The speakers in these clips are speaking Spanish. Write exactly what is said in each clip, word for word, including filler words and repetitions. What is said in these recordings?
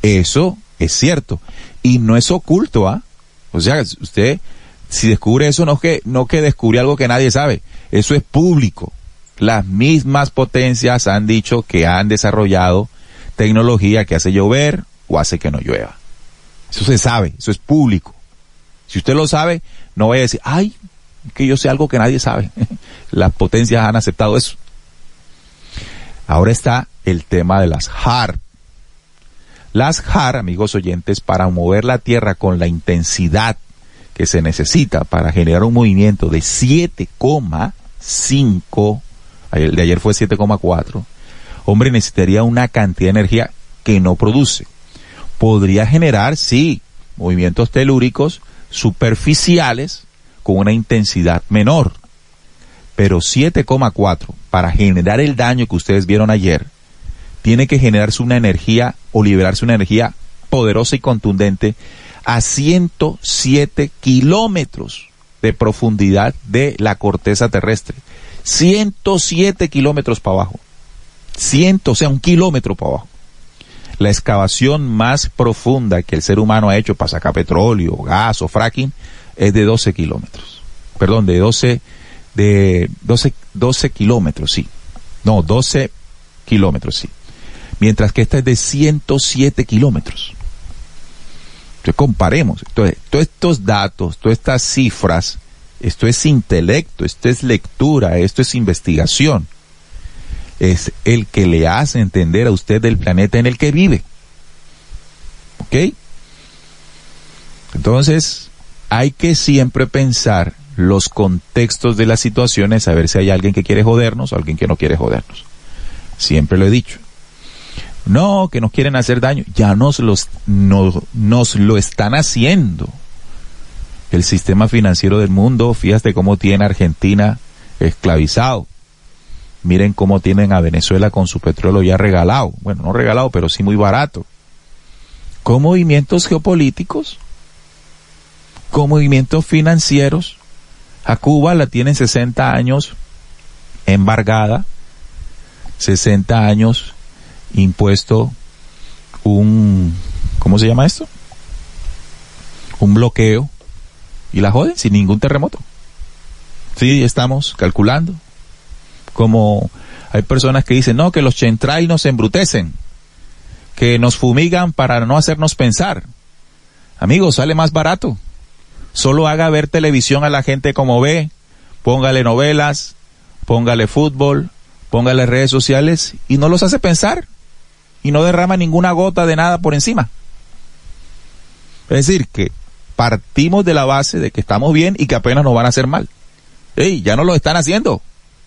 Eso es cierto. Y no es oculto, ¿ah? O sea, usted, si descubre eso, no es que, no que descubre algo que nadie sabe. Eso es público. Las mismas potencias han dicho que han desarrollado tecnología que hace llover o hace que no llueva. Eso se sabe, eso es público. Si usted lo sabe, no vaya a decir, ay, que yo sé algo que nadie sabe. Las potencias han aceptado eso. Ahora está el tema de las H A R. Las H A R, amigos oyentes, para mover la Tierra con la intensidad que se necesita para generar un movimiento de siete coma cinco, el de ayer fue siete coma cuatro, hombre, necesitaría una cantidad de energía que no produce. Podría generar, sí, movimientos telúricos superficiales con una intensidad menor, pero siete coma cuatro, para generar el daño que ustedes vieron ayer, tiene que generarse una energía o liberarse una energía poderosa y contundente a ciento siete kilómetros de profundidad de la corteza terrestre. ciento siete kilómetros para abajo. cien, o sea, un kilómetro para abajo. La excavación más profunda que el ser humano ha hecho para sacar petróleo, gas o fracking es de doce kilómetros. Perdón, de doce, de doce, doce kilómetros, sí. No, doce kilómetros, sí. Mientras que esta es de ciento siete kilómetros. Entonces comparemos. Entonces, todos estos datos, todas estas cifras, esto es intelecto, esto es lectura, esto es investigación. Es el que le hace entender a usted del planeta en el que vive. ¿Ok? Entonces, hay que siempre pensar los contextos de las situaciones, a ver si hay alguien que quiere jodernos o alguien que no quiere jodernos. Siempre lo he dicho. No, que nos quieren hacer daño. Ya nos, los, no, nos lo están haciendo. El sistema financiero del mundo, fíjate cómo tiene a Argentina esclavizado. Miren cómo tienen a Venezuela con su petróleo ya regalado. Bueno, no regalado, pero sí muy barato. Con movimientos geopolíticos, con movimientos financieros. A Cuba la tienen sesenta años embargada, sesenta años impuesto un, ¿cómo se llama esto? Un bloqueo, y la joden sin ningún terremoto. Sí, estamos calculando. Como hay personas que dicen, no, que los chemtrails nos embrutecen, que nos fumigan para no hacernos pensar. Amigos, sale más barato. Solo haga ver televisión a la gente como ve, póngale novelas, póngale fútbol, póngale redes sociales y no los hace pensar y no derrama ninguna gota de nada por encima. Es decir, que partimos de la base de que estamos bien y que apenas nos van a hacer mal. ¡Ey, ya no lo están haciendo!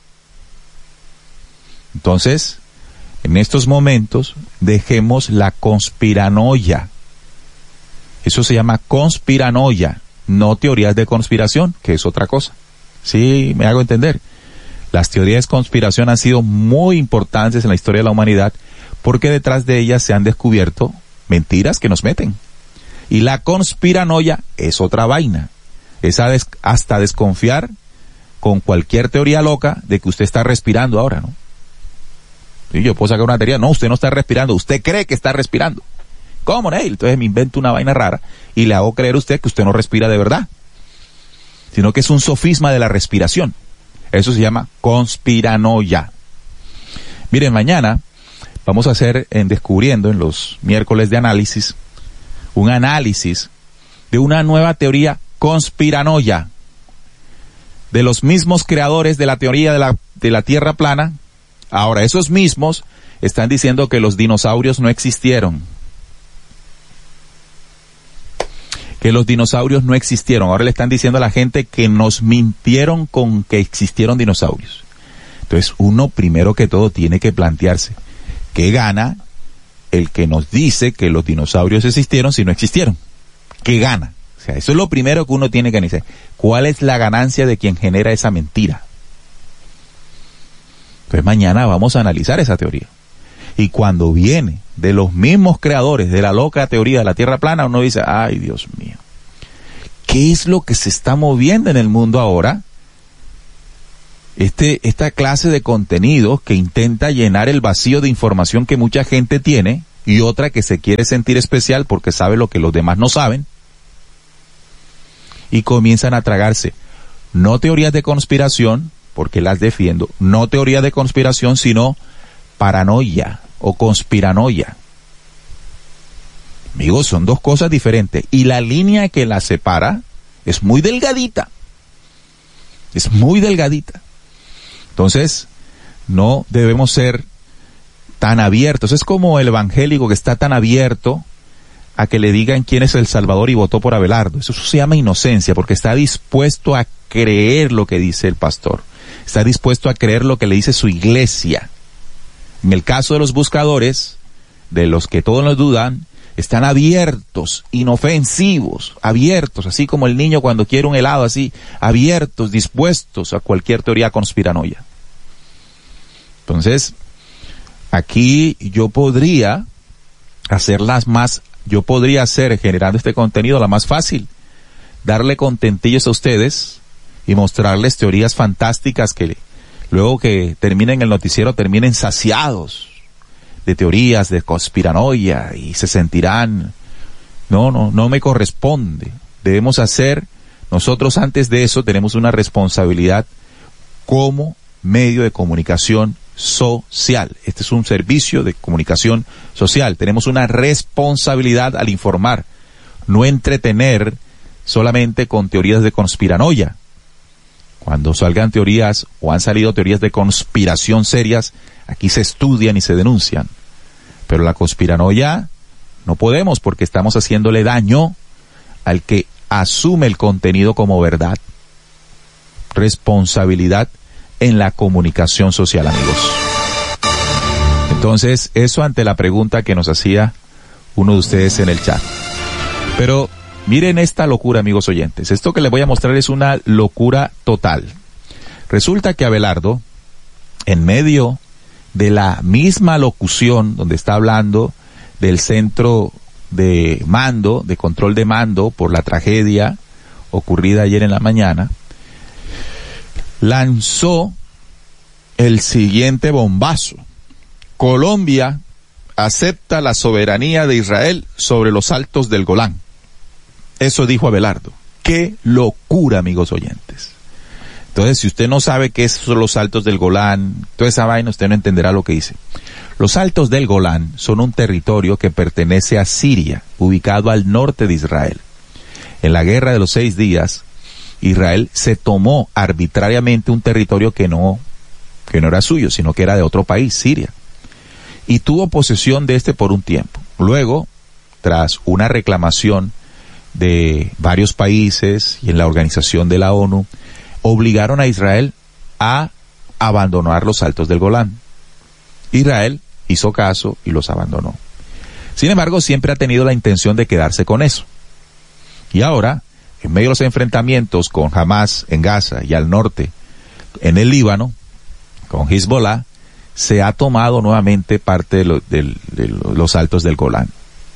Entonces, en estos momentos, dejemos la conspiranoia. Eso se llama conspiranoia, no teorías de conspiración, que es otra cosa. Sí, me hago entender. Las teorías de conspiración han sido muy importantes en la historia de la humanidad porque detrás de ellas se han descubierto mentiras que nos meten. Y la conspiranoia es otra vaina. Es a des- hasta desconfiar con cualquier teoría loca de que usted está respirando ahora, ¿no? Y yo puedo sacar una teoría, no, usted no está respirando, usted cree que está respirando. ¿Cómo, Neil? Entonces me invento una vaina rara y le hago creer a usted que usted no respira de verdad, sino que es un sofisma de la respiración. Eso se llama conspiranoia. Miren, mañana vamos a hacer en Descubriendo, en los miércoles de análisis, un análisis de una nueva teoría conspiranoia, de los mismos creadores de la teoría de la, de la Tierra plana. Ahora, esos mismos están diciendo que los dinosaurios no existieron. Que los dinosaurios no existieron. Ahora le están diciendo a la gente que nos mintieron con que existieron dinosaurios. Entonces, uno primero que todo tiene que plantearse, ¿qué gana el que nos dice que los dinosaurios existieron si no existieron? ¿Qué gana? O sea, eso es lo primero que uno tiene que analizar. ¿Cuál es la ganancia de quien genera esa mentira? Pues mañana vamos a analizar esa teoría. Y cuando viene de los mismos creadores de la loca teoría de la Tierra plana, uno dice, ay, Dios mío, ¿qué es lo que se está moviendo en el mundo ahora? Este, esta clase de contenidos que intenta llenar el vacío de información que mucha gente tiene, y otra que se quiere sentir especial porque sabe lo que los demás no saben, y comienzan a tragarse no teorías de conspiración, porque las defiendo, no teorías de conspiración, sino paranoia o conspiranoia. Amigos, son dos cosas diferentes, y la línea que las separa es muy delgadita, es muy delgadita. Entonces, no debemos ser tan abiertos. Es como el evangélico que está tan abierto a que le digan quién es el Salvador y votó por Abelardo. Eso se llama inocencia, porque está dispuesto a creer lo que dice el pastor. Está dispuesto a creer lo que le dice su iglesia. En el caso de los buscadores, de los que todos nos dudan, están abiertos, inofensivos, abiertos, así como el niño cuando quiere un helado, así, abiertos, dispuestos a cualquier teoría conspiranoia. Entonces, aquí yo podría hacerlas más, yo podría hacer, generando este contenido, la más fácil, darle contentillos a ustedes y mostrarles teorías fantásticas que luego que terminen el noticiero terminen saciados de teorías de conspiranoia y se sentirán, no, no, no me corresponde. Debemos hacer, nosotros antes de eso tenemos una responsabilidad como medio de comunicación social. Este es un servicio de comunicación social. Tenemos una responsabilidad al informar, no entretener solamente con teorías de conspiranoia. Cuando salgan teorías o han salido teorías de conspiración serias, aquí se estudian y se denuncian. Pero la conspiranoia no podemos, porque estamos haciéndole daño al que asume el contenido como verdad. Responsabilidad en la comunicación social, amigos. Entonces, eso ante la pregunta que nos hacía uno de ustedes en el chat. Pero miren esta locura, amigos oyentes. Esto que les voy a mostrar es una locura total. Resulta que Abelardo, en medio de la misma locución donde está hablando del centro de mando, de control de mando por la tragedia ocurrida ayer en la mañana, lanzó el siguiente bombazo. Colombia acepta la soberanía de Israel sobre los altos del Golán. Eso dijo Abelardo. ¡Qué locura, amigos oyentes! Entonces, si usted no sabe qué son los altos del Golán, toda esa vaina, usted no entenderá lo que dice. Los altos del Golán son un territorio que pertenece a Siria, ubicado al norte de Israel. En la guerra de los seis días, Israel se tomó arbitrariamente un territorio que no, que no era suyo, sino que era de otro país, Siria. Y tuvo posesión de este por un tiempo. Luego, tras una reclamación de varios países y en la organización de la ONU, obligaron a Israel a abandonar los altos del Golán. Israel hizo caso y los abandonó. Sin embargo, siempre ha tenido la intención de quedarse con eso. Y ahora, en medio de los enfrentamientos con Hamas en Gaza y al norte, en el Líbano, con Hezbollah, se ha tomado nuevamente parte de, lo, de, de los altos del Golán.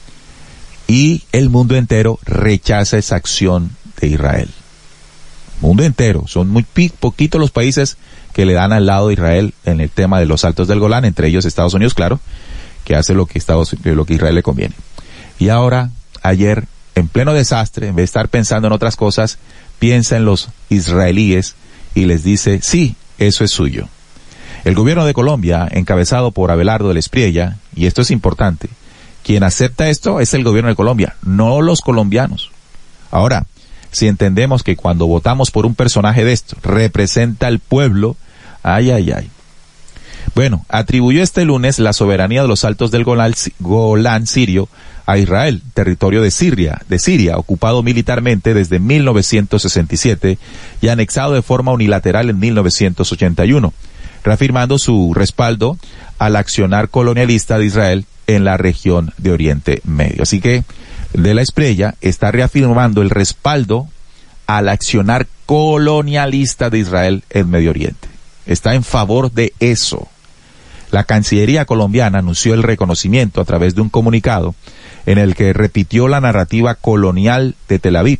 Y el mundo entero rechaza esa acción de Israel. Mundo entero. Son muy poquitos los países que le dan al lado de Israel en el tema de los altos del Golán, entre ellos Estados Unidos, claro, que hace lo que Estados, lo que Israel le conviene. Y ahora, ayer, en pleno desastre, en vez de estar pensando en otras cosas, piensa en los israelíes y les dice, sí, eso es suyo. El gobierno de Colombia, encabezado por Abelardo del Espriella, y esto es importante, quien acepta esto es el gobierno de Colombia, no los colombianos. Ahora, si entendemos que cuando votamos por un personaje de esto, representa al pueblo, ay, ay, ay. Bueno, atribuyó este lunes la soberanía de los altos del Golán, Golán sirio a Israel, territorio de Siria, de Siria, ocupado militarmente desde mil novecientos sesenta y siete y anexado de forma unilateral en mil novecientos ochenta y uno, reafirmando su respaldo al accionar colonialista de Israel en la región de Oriente Medio. Así que de la Espriella está reafirmando el respaldo al accionar colonialista de Israel en Medio Oriente. Está en favor de eso. La Cancillería colombiana anunció el reconocimiento a través de un comunicado en el que repitió la narrativa colonial de Tel Aviv.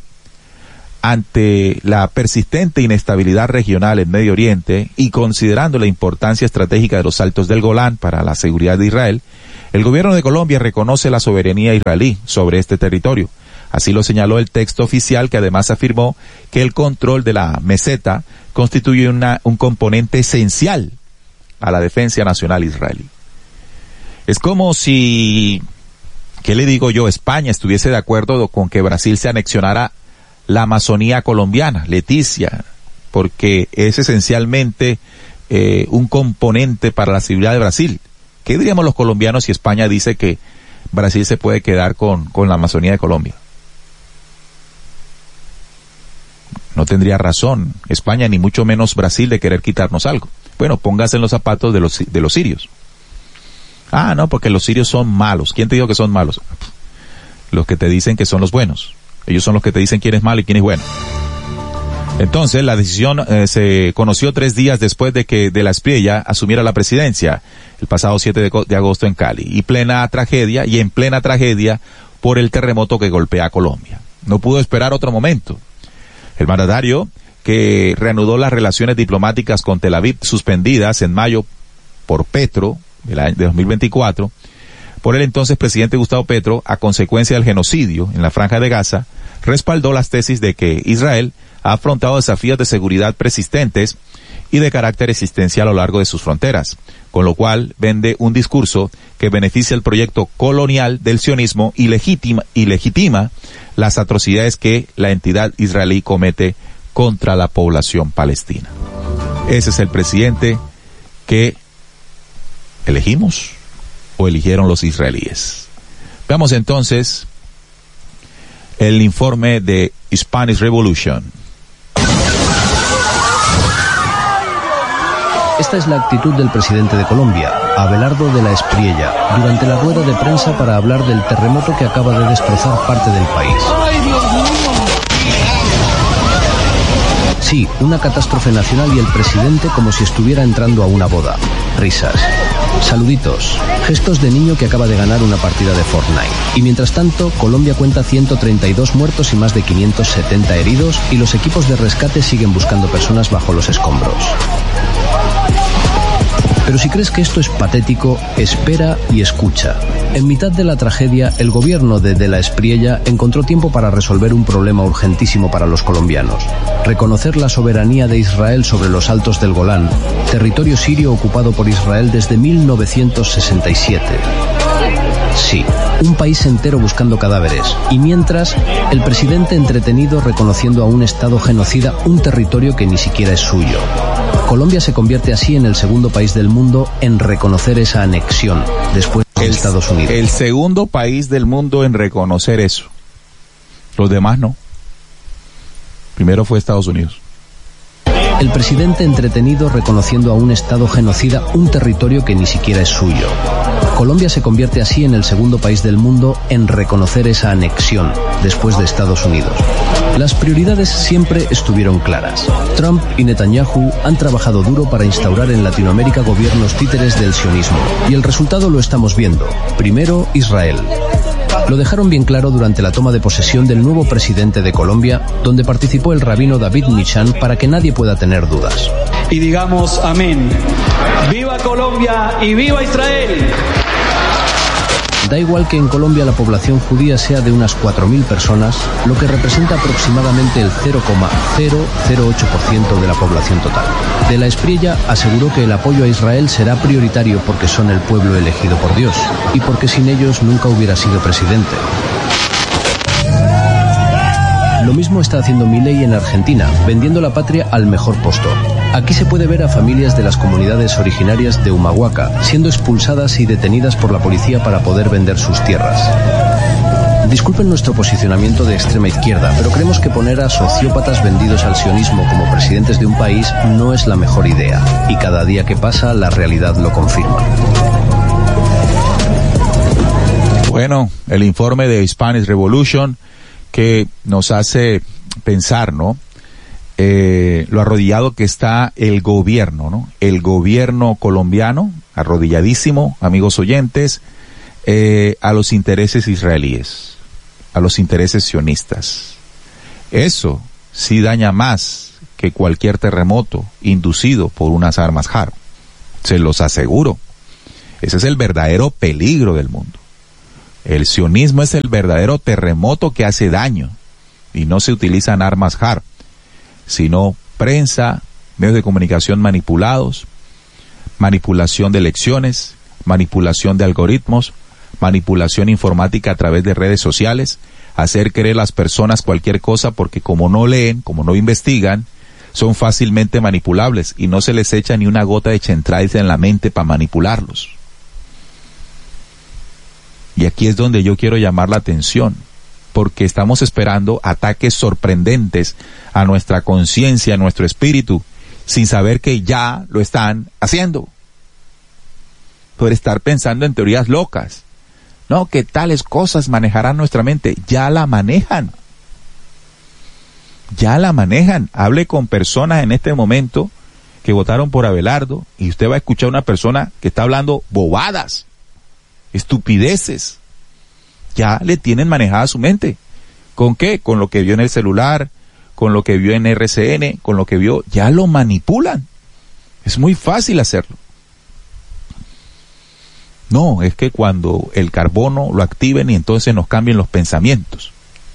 Ante la persistente inestabilidad regional en Medio Oriente y considerando la importancia estratégica de los altos del Golán para la seguridad de Israel, El gobierno de Colombia reconoce la soberanía israelí sobre este territorio. Así lo señaló el texto oficial, que además afirmó que el control de la meseta constituye una, un componente esencial a la defensa nacional israelí. Es como si, ¿qué le digo yo?, España estuviese de acuerdo con que Brasil se anexionara la Amazonía colombiana, Leticia, porque es esencialmente eh, un componente para la seguridad de Brasil. ¿Qué diríamos los colombianos si España dice que Brasil se puede quedar con, con la Amazonía de Colombia? No tendría razón España, ni mucho menos Brasil, de querer quitarnos algo. Bueno, póngase en los zapatos de los, de los sirios. Ah, no, porque los sirios son malos. ¿Quién te dijo que son malos? Los que te dicen que son los buenos. Ellos son los que te dicen quién es malo y quién es bueno. Entonces, la decisión eh, se conoció tres días después de que De la Espriella asumiera la presidencia, el pasado siete de, de agosto en Cali, y plena tragedia, y en plena tragedia por el terremoto que golpea a Colombia. No pudo esperar otro momento. El mandatario, que reanudó las relaciones diplomáticas con Tel Aviv suspendidas en mayo por Petro, del año de dos mil veinticuatro, por el entonces presidente Gustavo Petro, a consecuencia del genocidio en la Franja de Gaza, respaldó las tesis de que Israel ha afrontado desafíos de seguridad persistentes y de carácter existencial a lo largo de sus fronteras, con lo cual vende un discurso que beneficia el proyecto colonial del sionismo y legitima, y legitima las atrocidades que la entidad israelí comete contra la población palestina. Ese es el presidente que elegimos o eligieron los israelíes. Veamos entonces el informe de Spanish Revolution. Esta es la actitud del presidente de Colombia, Abelardo de la Espriella, durante la rueda de prensa para hablar del terremoto que acaba de destrozar parte del país. Sí, una catástrofe nacional y el presidente como si estuviera entrando a una boda. Risas, saluditos, gestos de niño que acaba de ganar una partida de Fortnite. Y mientras tanto, Colombia cuenta ciento treinta y dos muertos y más de quinientos setenta heridos, y los equipos de rescate siguen buscando personas bajo los escombros. Pero si crees que esto es patético, espera y escucha. En mitad de la tragedia, el gobierno de De la Espriella encontró tiempo para resolver un problema urgentísimo para los colombianos: reconocer la soberanía de Israel sobre los Altos del Golán, territorio sirio ocupado por Israel desde mil novecientos sesenta y siete. Sí, un país entero buscando cadáveres, y mientras, el presidente entretenido reconociendo a un Estado genocida un territorio que ni siquiera es suyo. Colombia se convierte así en el segundo país del mundo en reconocer esa anexión, después de Estados Unidos. El segundo país del mundo en reconocer eso. Los demás no. Primero fue Estados Unidos. El presidente entretenido reconociendo a un Estado genocida un territorio que ni siquiera es suyo. Colombia se convierte así en el segundo país del mundo en reconocer esa anexión, después de Estados Unidos. Las prioridades siempre estuvieron claras. Trump y Netanyahu han trabajado duro para instaurar en Latinoamérica gobiernos títeres del sionismo. Y el resultado lo estamos viendo. Primero, Israel. Lo dejaron bien claro durante la toma de posesión del nuevo presidente de Colombia, donde participó el rabino David Michan, para que nadie pueda tener dudas. Y digamos amén. ¡Viva Colombia y viva Israel! Da igual que en Colombia la población judía sea de unas cuatro mil personas, lo que representa aproximadamente el cero coma cero cero ocho por ciento de la población total. De la Espriella aseguró que el apoyo a Israel será prioritario porque son el pueblo elegido por Dios, y porque sin ellos nunca hubiera sido presidente. Lo mismo está haciendo Milei en Argentina, vendiendo la patria al mejor postor. Aquí se puede ver a familias de las comunidades originarias de Humahuaca siendo expulsadas y detenidas por la policía para poder vender sus tierras. Disculpen nuestro posicionamiento de extrema izquierda, pero creemos que poner a sociópatas vendidos al sionismo como presidentes de un país no es la mejor idea, y cada día que pasa la realidad lo confirma. Bueno, el informe de Spanish Revolution, que nos hace pensar, ¿no? Eh, lo arrodillado que está el gobierno, ¿no? El gobierno colombiano, arrodilladísimo, amigos oyentes, eh, a los intereses israelíes, a los intereses sionistas. Eso sí daña más que cualquier terremoto inducido por unas armas Harp. Se los aseguro. Ese es el verdadero peligro del mundo. El sionismo es el verdadero terremoto que hace daño. Y no se utilizan armas hard, sino prensa, medios de comunicación manipulados, manipulación de elecciones, manipulación de algoritmos, manipulación informática a través de redes sociales, hacer creer a las personas cualquier cosa porque como no leen, como no investigan, son fácilmente manipulables y no se les echa ni una gota de chemtrails en la mente para manipularlos. Y aquí es donde yo quiero llamar la atención, porque estamos esperando ataques sorprendentes a nuestra conciencia, a nuestro espíritu, sin saber que ya lo están haciendo. Por estar pensando en teorías locas. No, que tales cosas manejarán nuestra mente. Ya la manejan. Ya la manejan. Hable con personas en este momento que votaron por Abelardo y usted va a escuchar a una persona que está hablando bobadas, estupideces. Ya le tienen manejada su mente. ¿Con qué? Con lo que vio en el celular, con lo que vio en R C N, con lo que vio, ya lo manipulan. Es muy fácil hacerlo. No, es que cuando el carbono lo activen y entonces nos cambien los pensamientos.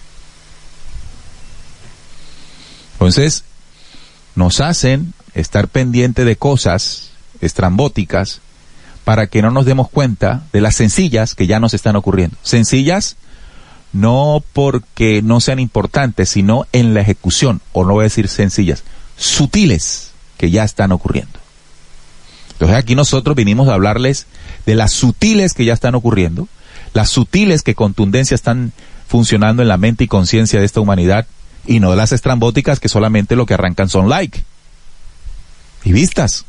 Entonces, nos hacen estar pendiente de cosas estrambóticas para que no nos demos cuenta de las sencillas que ya nos están ocurriendo. Sencillas no porque no sean importantes, sino en la ejecución, o no voy a decir sencillas, sutiles que ya están ocurriendo. Entonces aquí nosotros vinimos a hablarles de las sutiles que ya están ocurriendo, las sutiles que con contundencia están funcionando en la mente y conciencia de esta humanidad, y no de las estrambóticas que solamente lo que arrancan son like y vistas,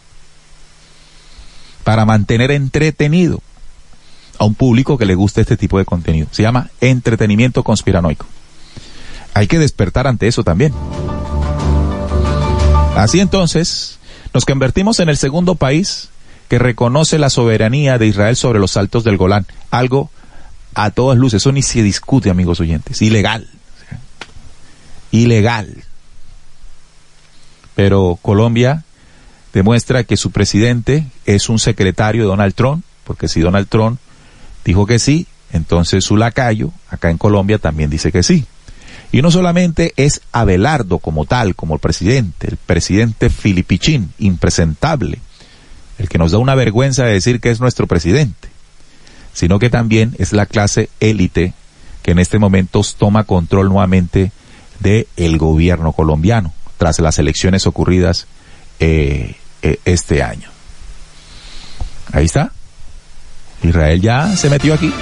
para mantener entretenido a un público que le gusta este tipo de contenido. Se llama entretenimiento conspiranoico. Hay que despertar ante eso también. Así entonces, nos convertimos en el segundo país que reconoce la soberanía de Israel sobre los altos del Golán. Algo a todas luces, eso ni se discute, amigos oyentes. Ilegal. Ilegal. Pero Colombia demuestra que su presidente es un secretario de Donald Trump, porque si Donald Trump dijo que sí, entonces su lacayo, acá en Colombia, también dice que sí. Y no solamente es Abelardo como tal, como el presidente, el presidente filipichín, impresentable, el que nos da una vergüenza de decir que es nuestro presidente, sino que también es la clase élite que en este momento toma control nuevamente del gobierno colombiano, tras las elecciones ocurridas eh, eh, este año. Ahí está. Israel ya se metió aquí.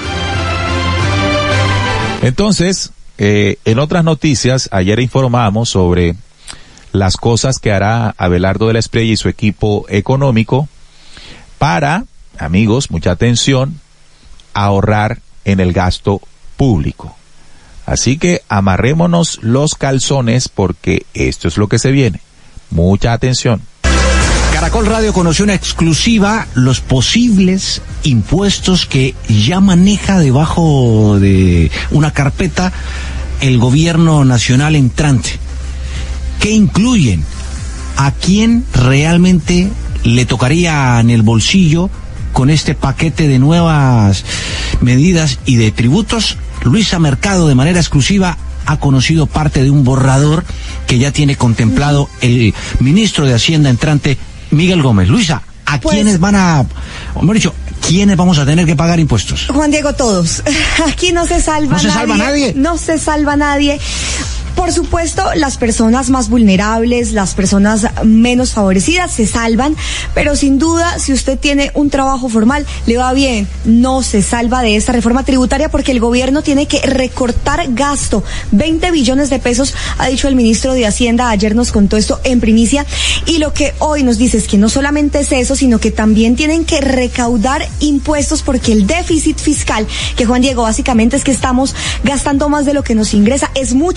Entonces, eh, en otras noticias, ayer informamos sobre las cosas que hará Abelardo de la Espriella y su equipo económico para, amigos, mucha atención, ahorrar en el gasto público. Así que amarrémonos los calzones porque esto es lo que se viene. Mucha atención. Caracol Radio conoció una exclusiva, los posibles impuestos que ya maneja debajo de una carpeta el gobierno nacional entrante. ¿Qué incluyen? ¿A quién realmente le tocaría en el bolsillo con este paquete de nuevas medidas y de tributos? Luisa Mercado, de manera exclusiva, ha conocido parte de un borrador que ya tiene contemplado el ministro de Hacienda entrante, Miguel Gómez. Luisa, ¿a pues, quiénes van a, o mejor dicho, quiénes vamos a tener que pagar impuestos? Juan Diego, todos. Aquí no se salva ¿No se nadie. salva nadie? No se salva nadie. Por supuesto, las personas más vulnerables, las personas menos favorecidas se salvan, pero sin duda, si usted tiene un trabajo formal, le va bien. No se salva de esta reforma tributaria porque el gobierno tiene que recortar gasto. veinte billones de pesos, ha dicho el ministro de Hacienda, ayer nos contó esto en primicia, y lo que hoy nos dice es que no solamente es eso, sino que también tienen que recaudar impuestos porque el déficit fiscal, que Juan Diego, básicamente es que estamos gastando más de lo que nos ingresa, es mucho más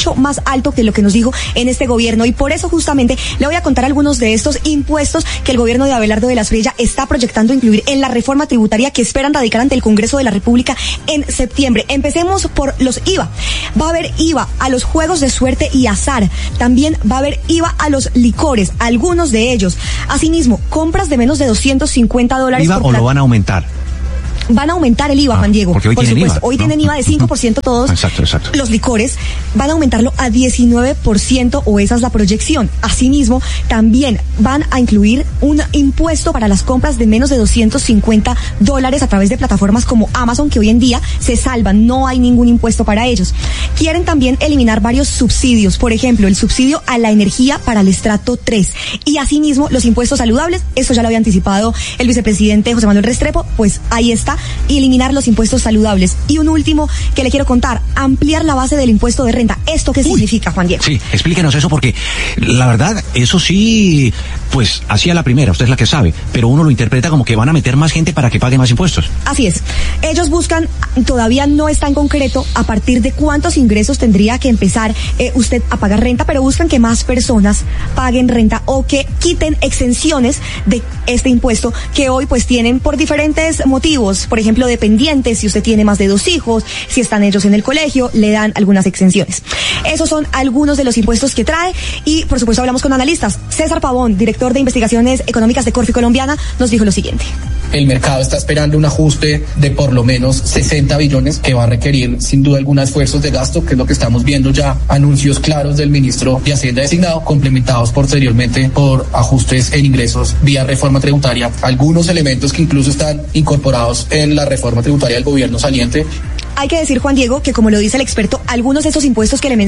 alto que lo que nos dijo en este gobierno. Y por eso justamente le voy a contar algunos de estos impuestos que el gobierno de Abelardo de la Espriella está proyectando incluir en la reforma tributaria que esperan radicar ante el Congreso de la República en septiembre. Empecemos por los I V A. Va a haber I V A a los juegos de suerte y azar. También va a haber I V A a los licores, algunos de ellos. Asimismo, compras de menos de doscientos cincuenta dólares. ¿I V A por o lo van a aumentar? Van a aumentar el I V A, ah, Juan Diego. Porque hoy por tienen supuesto, I V A, hoy ¿no? tienen I V A de cinco por ciento todos. Exacto, exacto. Los licores van a aumentarlo a diecinueve por ciento, o esa es la proyección. Asimismo, también van a incluir un impuesto para las compras de menos de doscientos cincuenta dólares a través de plataformas como Amazon, que hoy en día se salvan, no hay ningún impuesto para ellos. Quieren también eliminar varios subsidios, por ejemplo, el subsidio a la energía para el estrato tres. Y asimismo, los impuestos saludables, eso ya lo había anticipado el vicepresidente José Manuel Restrepo, pues ahí está, y eliminar los impuestos saludables. Y un último que le quiero contar, ampliar la base del impuesto de renta. ¿Esto qué Uy, significa, Juan Diego? Sí, explíquenos eso, porque la verdad, eso sí, pues hacía la primera, usted es la que sabe, pero uno lo interpreta como que van a meter más gente para que pague más impuestos. Así es. Ellos buscan, todavía no está en concreto a partir de cuántos ingresos tendría que empezar eh, usted a pagar renta, pero buscan que más personas paguen renta o que quiten exenciones de este impuesto que hoy pues tienen por diferentes motivos. Por ejemplo, dependientes, si usted tiene más de dos hijos, si están ellos en el colegio, le dan algunas exenciones. Esos son algunos de los impuestos que trae y por supuesto hablamos con analistas. César Pavón, director de investigaciones económicas de Corfi Colombiana, nos dijo lo siguiente. El mercado está esperando un ajuste de por lo menos sesenta billones que va a requerir sin duda algunos esfuerzos de gasto, que es lo que estamos viendo ya, anuncios claros del ministro de Hacienda designado, complementados posteriormente por ajustes en ingresos vía reforma tributaria, algunos elementos que incluso están incorporados en la reforma tributaria del gobierno saliente. Hay que decir, Juan Diego, que como lo dice el experto, algunos de esos impuestos que le mencioné